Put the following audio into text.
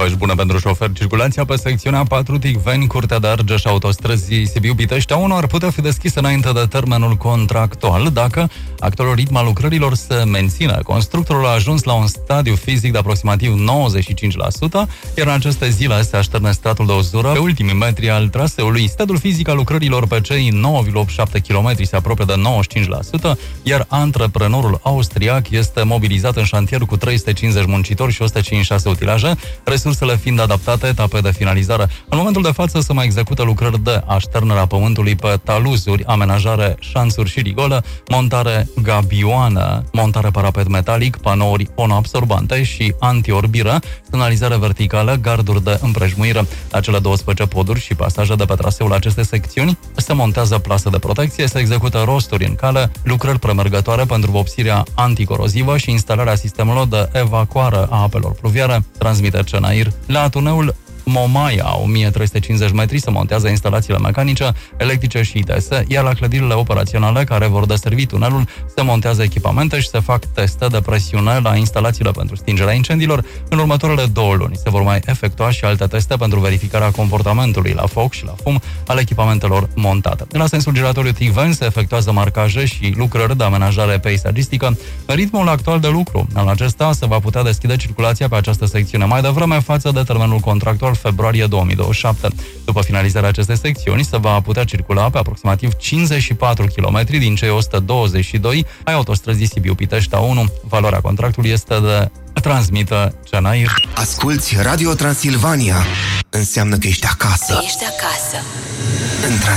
Vești bune pentru șofer. Circulația pe secțiunea 4 Ticveni, Curtea de Argeș, autostrăzii Sibiu-Pitești 1 ar putea fi deschisă înainte de termenul contractual dacă actualul ritm al lucrărilor se menține. Constructorul a ajuns la un stadiu fizic de aproximativ 95%, iar în aceste zile se așterne stratul de uzură pe ultimii metri al traseului. Stadiul fizic al lucrărilor pe cei 9,7 km se apropie de 95%, iar antreprenorul austriac este mobilizat în șantier cu 350 muncitori și 156 utilaje, resursele fiind adaptate etape de finalizare. În momentul de față se mai execută lucrări de așternere a pământului pe taluzuri, amenajare șanțuri și rigolă, montare gabioană, montare parapet metalic, panouri fonoabsorbante și antiorbiră, semnalizare verticală, garduri de împrejmuire. La cele 12 poduri și pasaje de pe traseul acestei secțiuni se montează plase de protecție, se execută rosturi în cale, lucrări premergătoare pentru vopsirea anticorozivă și instalarea sistemelor de evacuare a apelor pluviale, transmite CNAIR. La turneul Momaia, 1350 metri, se montează instalațiile mecanice, electrice și ITS, iar la clădirile operaționale care vor deservi tunelul se montează echipamente și se fac teste de presiune la instalațiile pentru stingerea incendiilor. În următoarele 2 luni se vor mai efectua și alte teste pentru verificarea comportamentului la foc și la fum al echipamentelor montate. La sensul giratoriu Ticveni se efectuează marcaje și lucrări de amenajare peisagistică. În ritmul actual de lucru, în acesta se va putea deschide circulația pe această secțiune mai devreme față de termenul contractual februarie 2027. După finalizarea acestei secțiuni, se va putea circula pe aproximativ 54 km din cei 122 ai autostrăzii Sibiu-Pitești 1. Valoarea contractului este de transmită CNAIR. Asculți Radio Transilvania. Înseamnă că ești acasă. Ești acasă.